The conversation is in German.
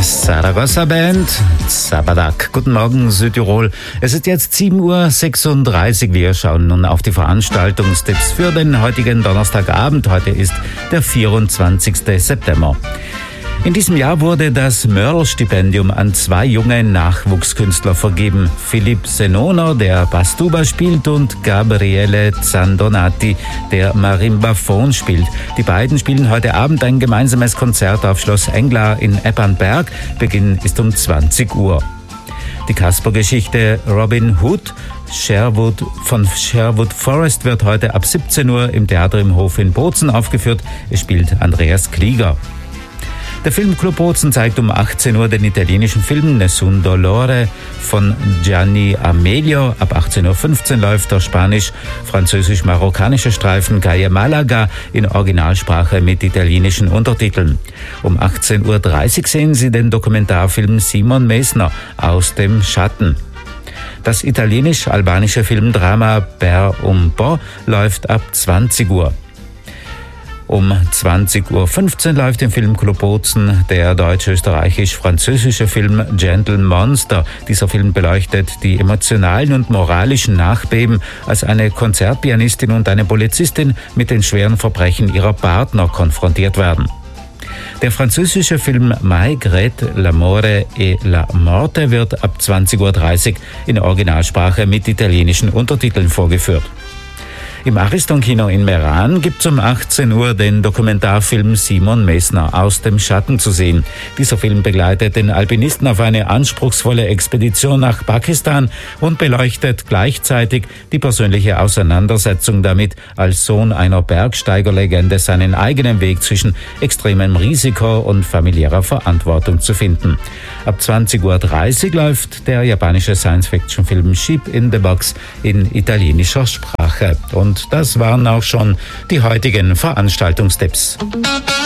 Saragossa Band, Zabadak. Guten Morgen, Südtirol. Es ist jetzt 7.36 Uhr. Wir schauen nun auf die Veranstaltungstipps für den heutigen Donnerstagabend. Heute ist der 24. September. In diesem Jahr wurde das Mörl-Stipendium an 2 junge Nachwuchskünstler vergeben. Philipp Senoner, der Bastuba spielt, und Gabriele Zandonati, der Marimbaphon spielt. Die beiden spielen heute Abend ein gemeinsames Konzert auf Schloss Englar in Eppernberg. Beginn ist um 20 Uhr. Die Kasper-Geschichte Robin Hood von Sherwood Forest wird heute ab 17 Uhr im Theater im Hof in Bozen aufgeführt. Es spielt Andreas Klieger. Der Filmclub Bozen zeigt um 18 Uhr den italienischen Film Nessun Dolore von Gianni Amelio. Ab 18.15 Uhr läuft der spanisch-französisch-marokkanische Streifen Gaia Malaga in Originalsprache mit italienischen Untertiteln. Um 18.30 Uhr sehen Sie den Dokumentarfilm Simon Mesner aus dem Schatten. Das italienisch-albanische Filmdrama Per un po' läuft ab 20 Uhr. Um 20.15 Uhr läuft im Filmclub Bozen der deutsch-österreichisch-französische Film Gentle Monster. Dieser Film beleuchtet die emotionalen und moralischen Nachbeben, als eine Konzertpianistin und eine Polizistin mit den schweren Verbrechen ihrer Partner konfrontiert werden. Der französische Film Maigret, l'amore et la morte wird ab 20.30 Uhr in Originalsprache mit italienischen Untertiteln vorgeführt. Im Ariston-Kino in Meran gibt's um 18 Uhr den Dokumentarfilm Simon Mesner aus dem Schatten zu sehen. Dieser Film begleitet den Alpinisten auf eine anspruchsvolle Expedition nach Pakistan und beleuchtet gleichzeitig die persönliche Auseinandersetzung damit, als Sohn einer Bergsteigerlegende seinen eigenen Weg zwischen extremem Risiko und familiärer Verantwortung zu finden. Ab 20.30 Uhr läuft der japanische Science-Fiction-Film Sheep in the Box in italienischer Sprache. Und das waren auch schon die heutigen Veranstaltungstipps.